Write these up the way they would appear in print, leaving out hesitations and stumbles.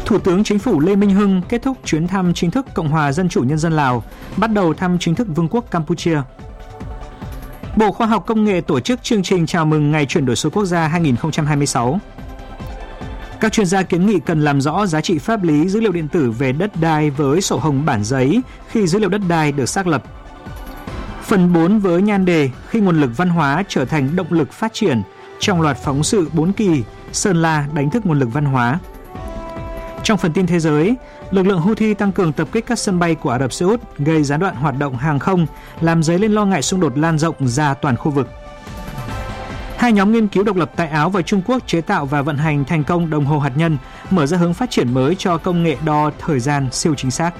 Thủ tướng Chính phủ Lê Minh Hưng kết thúc chuyến thăm chính thức Cộng hòa Dân chủ Nhân dân Lào, bắt đầu thăm chính thức Vương quốc Campuchia. Bộ Khoa học Công nghệ tổ chức chương trình chào mừng Ngày chuyển đổi số quốc gia 2026. Các chuyên gia kiến nghị cần làm rõ giá trị pháp lý dữ liệu điện tử về đất đai với sổ hồng bản giấy khi dữ liệu đất đai được xác lập. Phần 4 với nhan đề khi nguồn lực văn hóa trở thành động lực phát triển trong loạt phóng sự 4 kỳ Sơn La đánh thức nguồn lực văn hóa. Trong phần tin thế giới, lực lượng Houthi tăng cường tập kích các sân bay của Ả Rập Xê Út, gây gián đoạn hoạt động hàng không, làm dấy lên lo ngại xung đột lan rộng ra toàn khu vực. Hai nhóm nghiên cứu độc lập tại Áo và Trung Quốc chế tạo và vận hành thành công đồng hồ hạt nhân, mở ra hướng phát triển mới cho công nghệ đo thời gian siêu chính xác.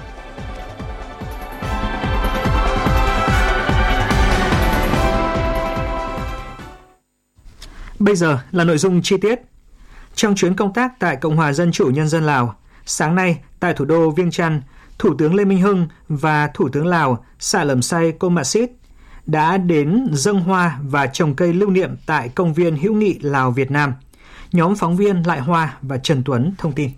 Bây giờ là nội dung chi tiết. Trong chuyến công tác tại Cộng hòa Dân chủ Nhân dân Lào, sáng nay tại thủ đô Viêng Chăn, Thủ tướng Lê Minh Hưng và Thủ tướng Lào Sạ Lẩm Say Komasit đã đến dâng hoa và trồng cây lưu niệm tại công viên hữu nghị Lào-Việt Nam. Nhóm phóng viên Lại Hoa và Trần Tuấn thông tin.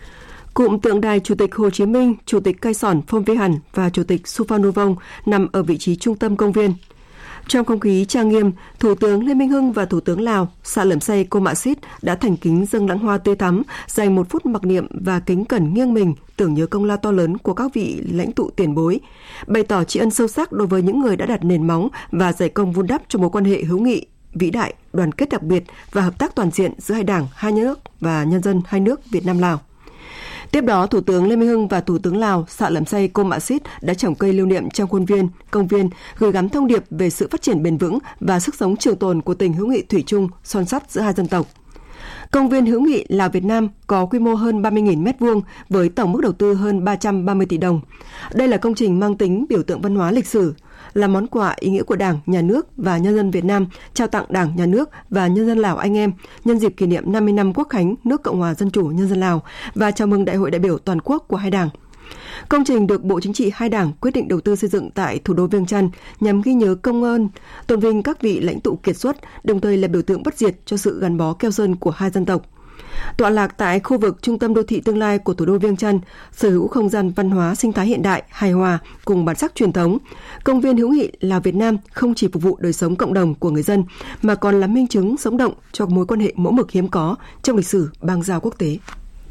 Cụm tượng đài Chủ tịch Hồ Chí Minh, Chủ tịch Cây Sòn Phôm Vi Hẳn và Chủ tịch Suphanuvong nằm ở vị trí trung tâm công viên. Trong không khí trang nghiêm, Thủ tướng Lê Minh Hưng và Thủ tướng Lào Sạ Lẩm Say Komasit đã thành kính dâng lãng hoa tươi thắm, dành 1 phút mặc niệm và kính cẩn nghiêng mình tưởng nhớ công lao to lớn của các vị lãnh tụ tiền bối, bày tỏ tri ân sâu sắc đối với những người đã đặt nền móng và dày công vun đắp cho mối quan hệ hữu nghị vĩ đại, đoàn kết đặc biệt và hợp tác toàn diện giữa hai đảng, hai nước và nhân dân hai nước Việt Nam Lào. Tiếp đó, Thủ tướng Lê Minh Hưng và Thủ tướng Lào Sạ Lẩm Say Komasit đã trồng cây lưu niệm trong khuôn viên, công viên, gửi gắm thông điệp về sự phát triển bền vững và sức sống trường tồn của tình hữu nghị thủy chung, son sắt giữa hai dân tộc. Công viên hữu nghị Lào-Việt Nam có quy mô hơn 30.000 m2 với tổng mức đầu tư hơn 330 tỷ đồng. Đây là công trình mang tính biểu tượng văn hóa lịch sử, là món quà ý nghĩa của Đảng, Nhà nước và nhân dân Việt Nam trao tặng Đảng, Nhà nước và nhân dân Lào anh em nhân dịp kỷ niệm 50 năm Quốc khánh nước Cộng hòa Dân chủ Nhân dân Lào và chào mừng Đại hội đại biểu toàn quốc của hai đảng. Công trình được Bộ Chính trị hai đảng quyết định đầu tư xây dựng tại thủ đô Viêng Chăn nhằm ghi nhớ công ơn, tôn vinh các vị lãnh tụ kiệt xuất, đồng thời là biểu tượng bất diệt cho sự gắn bó keo sơn của hai dân tộc. Tọa lạc tại khu vực trung tâm đô thị tương lai của thủ đô Viêng Chăn, sở hữu không gian văn hóa sinh thái hiện đại, hài hòa cùng bản sắc truyền thống, công viên hữu nghị Lào-Việt Nam không chỉ phục vụ đời sống cộng đồng của người dân mà còn là minh chứng sống động cho mối quan hệ mẫu mực hiếm có trong lịch sử bang giao quốc tế.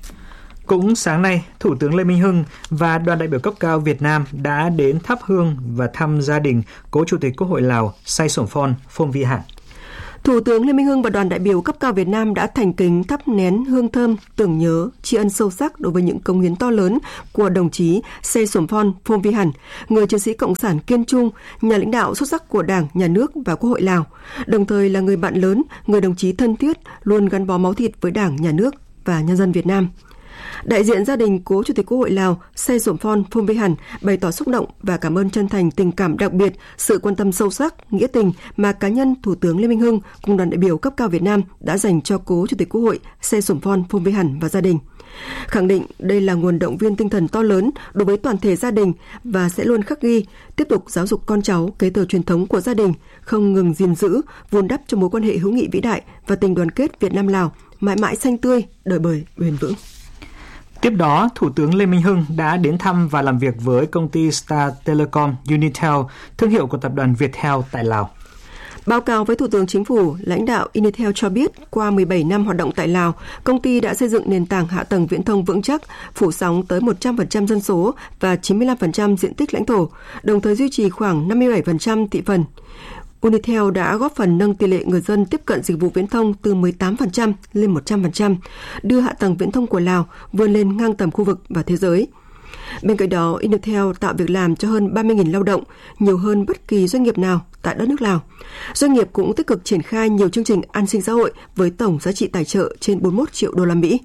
Cũng sáng nay, Thủ tướng Lê Minh Hưng và đoàn đại biểu cấp cao Việt Nam đã đến thắp hương và thăm gia đình cố Chủ tịch Quốc hội Lào Say Sổm Phôm Vi Hẳn. Thủ tướng Lê Minh Hưng và đoàn đại biểu cấp cao Việt Nam đã thành kính thắp nén hương thơm tưởng nhớ, tri ân sâu sắc đối với những cống hiến to lớn của đồng chí Say Sổm Phôm Vi Hẳn, người chiến sĩ cộng sản kiên trung, nhà lãnh đạo xuất sắc của Đảng, Nhà nước và Quốc hội Lào, đồng thời là người bạn lớn, người đồng chí thân thiết, luôn gắn bó máu thịt với Đảng, Nhà nước và nhân dân Việt Nam. Đại diện gia đình cố Chủ tịch Quốc hội Lào Say Sổm Phôm Vi Hẳn bày tỏ xúc động và cảm ơn chân thành tình cảm đặc biệt, sự quan tâm sâu sắc, nghĩa tình mà cá nhân Thủ tướng Lê Minh Hưng cùng đoàn đại biểu cấp cao Việt Nam đã dành cho cố Chủ tịch Quốc hội Say Sổm Phôm Vi Hẳn và gia đình. Khẳng định đây là nguồn động viên tinh thần to lớn đối với toàn thể gia đình và sẽ luôn khắc ghi, tiếp tục giáo dục con cháu kế thừa truyền thống của gia đình, không ngừng gìn giữ, vun đắp cho mối quan hệ hữu nghị vĩ đại và tình đoàn kết Việt Nam Lào mãi mãi xanh tươi, đời bời, bền vững. Tiếp đó, Thủ tướng Lê Minh Hưng đã đến thăm và làm việc với công ty Star Telecom Unitel, thương hiệu của tập đoàn Viettel tại Lào. Báo cáo với Thủ tướng Chính phủ, lãnh đạo Unitel cho biết qua 17 năm hoạt động tại Lào, công ty đã xây dựng nền tảng hạ tầng viễn thông vững chắc, phủ sóng tới 100% dân số và 95% diện tích lãnh thổ, đồng thời duy trì khoảng 57% thị phần. Unitel đã góp phần nâng tỷ lệ người dân tiếp cận dịch vụ viễn thông từ 18% lên 100%, đưa hạ tầng viễn thông của Lào vươn lên ngang tầm khu vực và thế giới. Bên cạnh đó, Unitel tạo việc làm cho hơn 30.000 lao động, nhiều hơn bất kỳ doanh nghiệp nào tại đất nước Lào. Doanh nghiệp cũng tích cực triển khai nhiều chương trình an sinh xã hội với tổng giá trị tài trợ trên 41 triệu đô la Mỹ.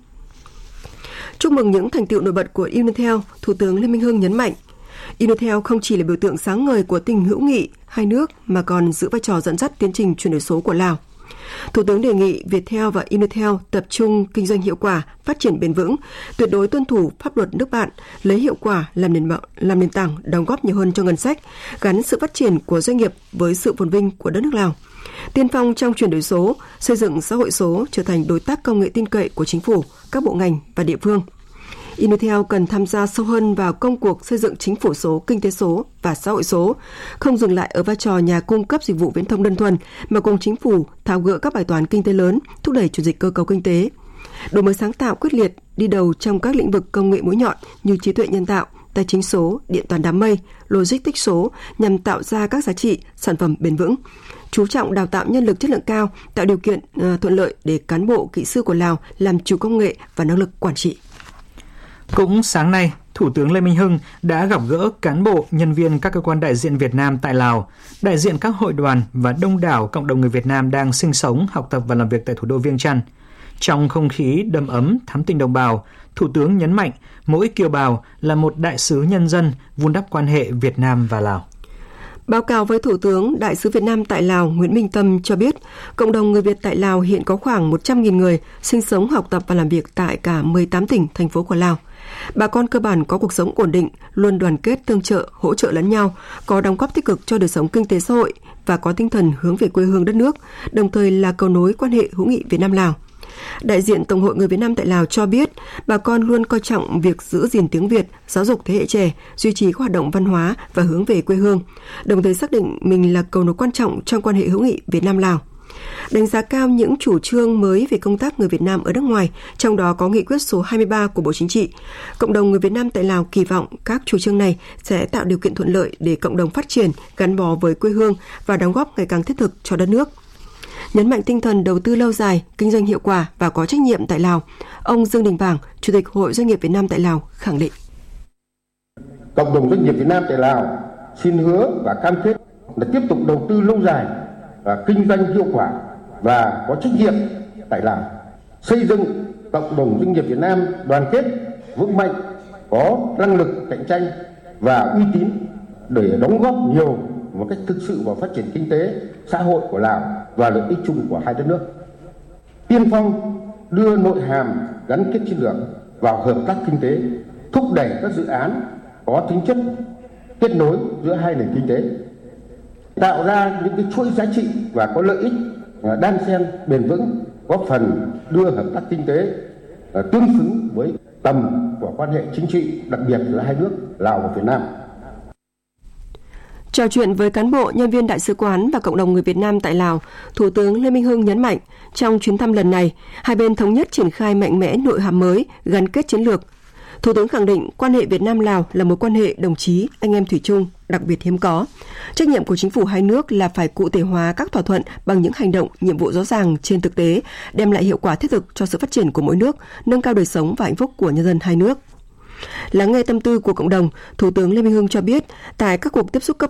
Chúc mừng những thành tựu nổi bật của Unitel, Thủ tướng Lê Minh Hưng nhấn mạnh, Unitel không chỉ là biểu tượng sáng ngời của tình hữu nghị hai nước mà còn giữ vai trò dẫn dắt tiến trình chuyển đổi số của Lào. Thủ tướng đề nghị Viettel và Unitel tập trung kinh doanh hiệu quả, phát triển bền vững, tuyệt đối tuân thủ pháp luật nước bạn, lấy hiệu quả làm nền tảng đóng góp nhiều hơn cho ngân sách, gắn sự phát triển của doanh nghiệp với sự phồn vinh của đất nước Lào. Tiên phong trong chuyển đổi số, xây dựng xã hội số trở thành đối tác công nghệ tin cậy của chính phủ, các bộ ngành và địa phương. Unitel cần tham gia sâu hơn vào công cuộc xây dựng chính phủ số, kinh tế số và xã hội số, không dừng lại ở vai trò nhà cung cấp dịch vụ viễn thông đơn thuần, mà cùng chính phủ tháo gỡ các bài toán kinh tế lớn, thúc đẩy chuyển dịch cơ cấu kinh tế. Đổi mới sáng tạo quyết liệt, đi đầu trong các lĩnh vực công nghệ mũi nhọn như trí tuệ nhân tạo, tài chính số, điện toán đám mây, logistics số nhằm tạo ra các giá trị, sản phẩm bền vững. Chú trọng đào tạo nhân lực chất lượng cao, tạo điều kiện thuận lợi để cán bộ kỹ sư của Lào làm chủ công nghệ và năng lực quản trị. Cũng sáng nay, Thủ tướng Lê Minh Hưng đã gặp gỡ cán bộ, nhân viên các cơ quan đại diện Việt Nam tại Lào, đại diện các hội đoàn và đông đảo cộng đồng người Việt Nam đang sinh sống, học tập và làm việc tại thủ đô Viêng Chăn. Trong không khí đầm ấm, thắm tình đồng bào, Thủ tướng nhấn mạnh mỗi kiều bào là một đại sứ nhân dân vun đắp quan hệ Việt Nam và Lào. Báo cáo với Thủ tướng, Đại sứ Việt Nam tại Lào Nguyễn Minh Tâm cho biết, cộng đồng người Việt tại Lào hiện có khoảng 100.000 người sinh sống, học tập và làm việc tại cả 18 tỉnh, thành phố của Lào. Bà con cơ bản có cuộc sống ổn định, luôn đoàn kết tương trợ, hỗ trợ lẫn nhau, có đóng góp tích cực cho đời sống kinh tế xã hội và có tinh thần hướng về quê hương đất nước, đồng thời là cầu nối quan hệ hữu nghị Việt Nam-Lào. Đại diện Tổng hội Người Việt Nam tại Lào cho biết, bà con luôn coi trọng việc giữ gìn tiếng Việt, giáo dục thế hệ trẻ, duy trì các hoạt động văn hóa và hướng về quê hương, đồng thời xác định mình là cầu nối quan trọng trong quan hệ hữu nghị Việt Nam-Lào. Đánh giá cao những chủ trương mới về công tác người Việt Nam ở nước ngoài, trong đó có nghị quyết số 23 của Bộ Chính trị. Cộng đồng người Việt Nam tại Lào kỳ vọng các chủ trương này sẽ tạo điều kiện thuận lợi để cộng đồng phát triển, gắn bó với quê hương và đóng góp ngày càng thiết thực cho đất nước. Nhấn mạnh tinh thần đầu tư lâu dài, kinh doanh hiệu quả và có trách nhiệm tại Lào, ông Dương Đình Bảng, Chủ tịch Hội Doanh nghiệp Việt Nam tại Lào khẳng định. Cộng đồng doanh nghiệp Việt Nam tại Lào xin hứa và cam kết là tiếp tục đầu tư lâu dài và kinh doanh hiệu quả và có trách nhiệm tại Lào, xây dựng cộng đồng doanh nghiệp Việt Nam đoàn kết, vững mạnh, có năng lực cạnh tranh và uy tín để đóng góp nhiều một cách thực sự vào phát triển kinh tế, xã hội của Lào và lợi ích chung của hai đất nước. Tiên phong đưa nội hàm gắn kết chiến lược vào hợp tác kinh tế, thúc đẩy các dự án có tính chất kết nối giữa hai nền kinh tế, tạo ra những cái chuỗi giá trị và có lợi ích đan xen bền vững, góp phần đưa hợp tác kinh tế tương xứng với tầm của quan hệ chính trị, đặc biệt là hai nước Lào và Việt Nam. Trò chuyện với cán bộ, nhân viên đại sứ quán và cộng đồng người Việt Nam tại Lào, Thủ tướng Lê Minh Hưng nhấn mạnh, trong chuyến thăm lần này, hai bên thống nhất triển khai mạnh mẽ nội hàm mới, gắn kết chiến lược. Thủ tướng khẳng định quan hệ Việt Nam-Lào là một quan hệ đồng chí, anh em thủy chung, đặc biệt hiếm có. Trách nhiệm của chính phủ hai nước là phải cụ thể hóa các thỏa thuận bằng những hành động, nhiệm vụ rõ ràng trên thực tế, đem lại hiệu quả thiết thực cho sự phát triển của mỗi nước, nâng cao đời sống và hạnh phúc của nhân dân hai nước. Lắng nghe tâm tư của cộng đồng, Thủ tướng Lê Minh Hưng cho biết, tại các cuộc tiếp xúc cấp